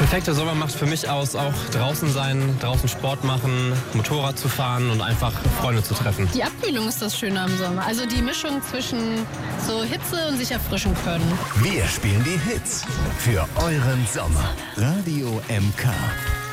Perfekter Sommer macht für mich aus, auch draußen sein, draußen Sport machen, Motorrad zu fahren und einfach Freunde zu treffen. Die Abkühlung ist das Schöne am Sommer. Also die Mischung zwischen so Hitze und sich erfrischen können. Wir spielen die Hits für euren Sommer. Radio MK.